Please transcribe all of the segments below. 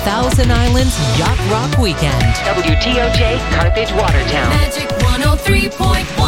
Thousand Islands Yacht Rock Weekend. WTOJ, Carthage, Watertown. Magic 103.1,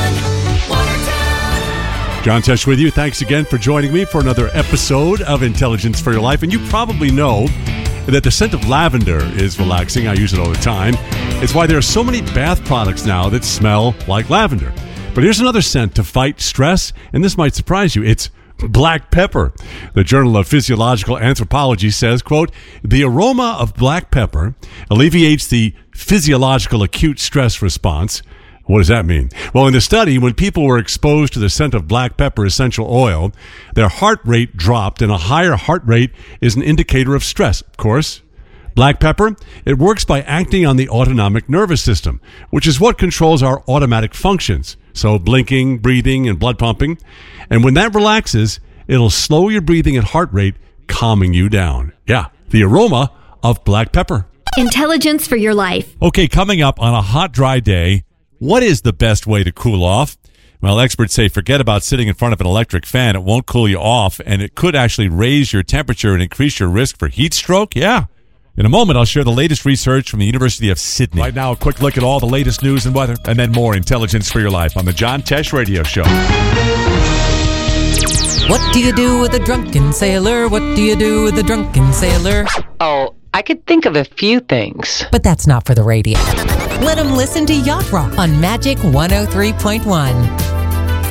Watertown. John Tesh with you. Thanks again for joining me for another episode of Intelligence for Your Life. And you probably know that the scent of lavender is relaxing. I use it all the time. It's why there are so many bath products now that smell like lavender. But here's another scent to fight stress, and this might surprise you. It's black pepper. The Journal of Physiological Anthropology says, quote, the aroma of black pepper alleviates the physiological acute stress response. What does that mean? Well, in the study, when people were exposed to the scent of black pepper essential oil, their heart rate dropped, and a higher heart rate is an indicator of stress. Of course, black pepper, it works by acting on the autonomic nervous system, which is what controls our automatic functions. So blinking, breathing, and blood pumping. And when that relaxes, it'll slow your breathing and heart rate, calming you down. Yeah, the aroma of black pepper. Intelligence for your life. Okay, coming up on a hot, dry day, what is the best way to cool off? Well, experts say forget about sitting in front of an electric fan. It won't cool you off, and it could actually raise your temperature and increase your risk for heat stroke. Yeah. In a moment, I'll share the latest research from the University of Sydney. Right now, a quick look at all the latest news and weather, and then more Intelligence for Your Life on the John Tesh Radio Show. What do you do with a drunken sailor? What do you do with a drunken sailor? Oh, I could think of a few things. But that's not for the radio. Let them listen to Yacht Rock on Magic 103.1.